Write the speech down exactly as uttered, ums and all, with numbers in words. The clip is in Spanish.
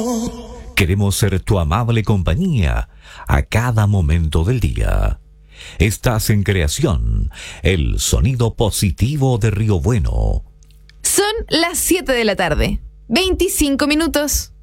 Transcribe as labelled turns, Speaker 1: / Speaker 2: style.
Speaker 1: Queremos ser tu amable compañía a cada momento del día. Estás en Creación, el sonido positivo de Río Bueno.
Speaker 2: Son las siete de la tarde, veinticinco minutos.